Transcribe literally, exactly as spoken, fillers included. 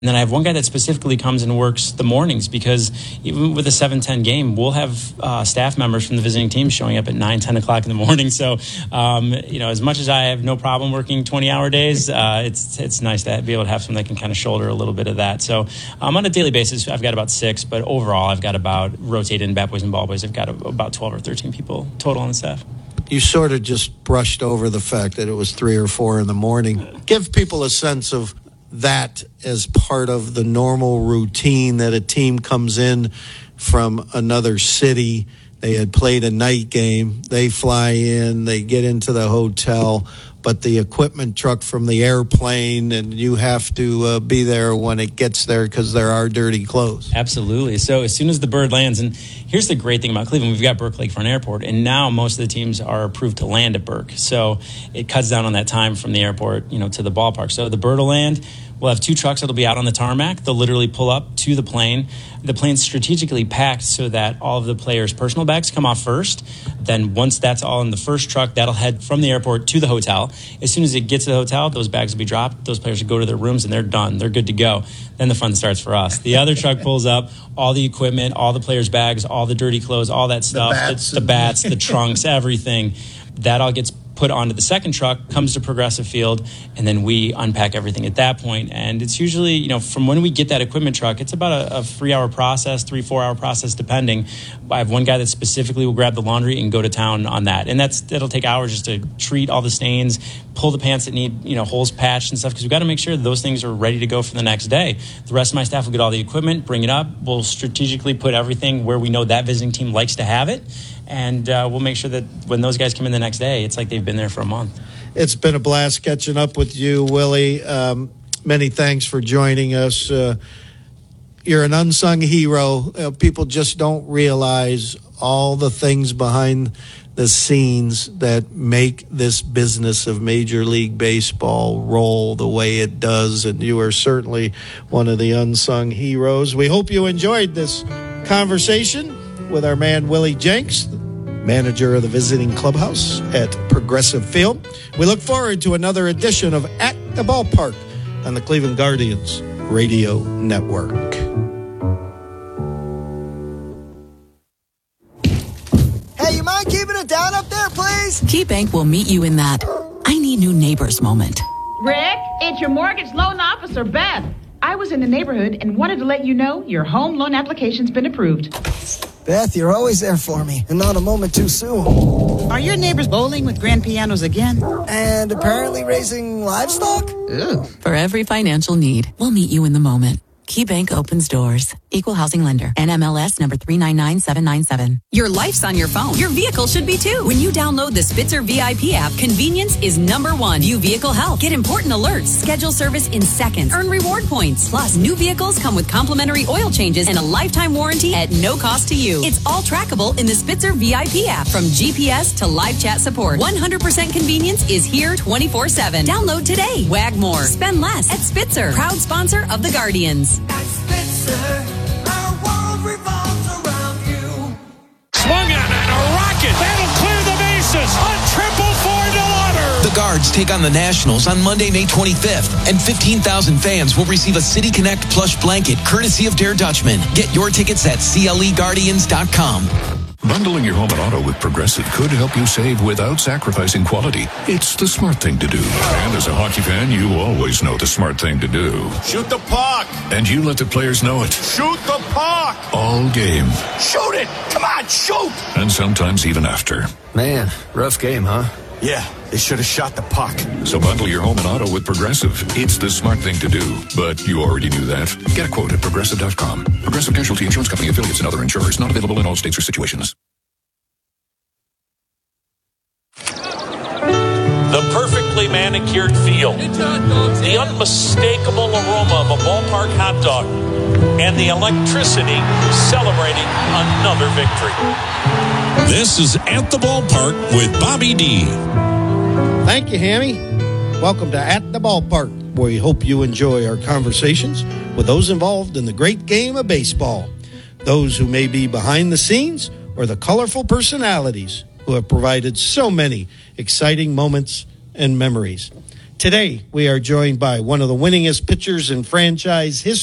And then I have one guy that specifically comes and works the mornings, because even with a seven ten game, we'll have uh, staff members from the visiting team showing up at nine, ten o'clock in the morning. So, um, you know, as much as I have no problem working twenty-hour days, uh, it's it's nice to be able to have someone that can kind of shoulder a little bit of that. So um, on a daily basis, I've got about six, but overall, I've got about, rotated in bat boys and ball boys, I've got about twelve or thirteen people total on the staff. You sort of just brushed over the fact that it was three or four in the morning. Give people a sense of that as part of the normal routine, that a team comes in from another city. They had played a night game. They fly in, they get into the hotel, but the equipment truck from the airplane, and you have to uh, be there when it gets there because there are dirty clothes. Absolutely. So as soon as the bird lands, and here's the great thing about Cleveland, we've got Burke Lakefront Airport, and now most of the teams are approved to land at Burke. So it cuts down on that time from the airport, you know, to the ballpark. So the bird will land. We'll have two trucks that'll be out on the tarmac. They'll literally pull up to the plane. The plane's strategically packed so that all of the players' personal bags come off first. Then once that's all in the first truck, that'll head from the airport to the hotel. As soon as it gets to the hotel, those bags will be dropped. Those players will go to their rooms, and they're done. They're good to go. Then the fun starts for us. The other truck pulls up, all the equipment, all the players' bags, all the dirty clothes, all that stuff, the bats, the, the, bats, the trunks, everything. That all gets put onto the second truck, comes to Progressive Field, and then we unpack everything at that point. And it's usually, you know, from when we get that equipment truck, it's about a, a three-hour process, three, four-hour process, depending. I have one guy that specifically will grab the laundry and go to town on that. And that's that'll take hours just to treat all the stains, pull the pants that need, you know, holes patched and stuff, because we've got to make sure that those things are ready to go for the next day. The rest of my staff will get all the equipment, bring it up. We'll strategically put everything where we know that visiting team likes to have it. And uh, we'll make sure that when those guys come in the next day, it's like they've been there for a month. It's been a blast catching up with you, Willie. Um, many thanks for joining us. Uh, you're an unsung hero. Uh, people just don't realize all the things behind the scenes that make this business of Major League Baseball roll the way it does. And you are certainly one of the unsung heroes. We hope you enjoyed this conversation with our man, Willie Jenks, manager of the visiting clubhouse at Progressive Field. We look forward to another edition of At the Ballpark on the Cleveland Guardians Radio Network. Hey, you mind keeping it down up there, please? KeyBank will meet you in that I need new neighbors moment. Rick, it's your mortgage loan officer, Beth. I was in the neighborhood and wanted to let you know your home loan application's been approved. Beth, you're always there for me, and not a moment too soon. Are your neighbors bowling with grand pianos again? And apparently raising livestock? Ew. For every financial need, we'll meet you in the moment. KeyBank opens doors. Equal housing lender. N M L S number three nine nine seven nine seven. Your life's on your phone. Your vehicle should be too. When you download the Spitzer V I P app, convenience is number one. View vehicle health. Get important alerts. Schedule service in seconds. Earn reward points. Plus, new vehicles come with complimentary oil changes and a lifetime warranty at no cost to you. It's all trackable in the Spitzer V I P app. From G P S to live chat support, one hundred percent convenience is here twenty-four seven. Download today. Wag more. Spend less at Spitzer. Proud sponsor of the Guardians. At Spitzer, our world revolves around you. Swung on and a rocket. That'll clear the bases. A triple for DeLauder. The Guards take on the Nationals on Monday, May twenty-fifth, and fifteen thousand fans will receive a City Connect plush blanket courtesy of Dare Dutchman. Get your tickets at C L E Guardians dot com. Bundling your home and auto with Progressive could help you save without sacrificing quality. It's the smart thing to do. And as a hockey fan, you always know the smart thing to do. Shoot the puck. And you let the players know it. Shoot the puck. All game. Shoot it. Come on, shoot. And sometimes even after. Man, rough game, huh? Yeah, they should have shot the puck. So bundle your home and auto with Progressive. It's the smart thing to do. But you already knew that. Get a quote at Progressive dot com. Progressive Casualty Insurance Company affiliates and other insurers. Not available in all states or situations. The perfectly manicured field, the unmistakable aroma of a ballpark hot dog, and the electricity celebrating another victory. This is At the Ballpark with Bobby D. Thank you, Hammy. Welcome to At the Ballpark, where we hope you enjoy our conversations with those involved in the great game of baseball, those who may be behind the scenes or the colorful personalities who have provided so many exciting moments and memories. Today, we are joined by one of the winningest pitchers in franchise history.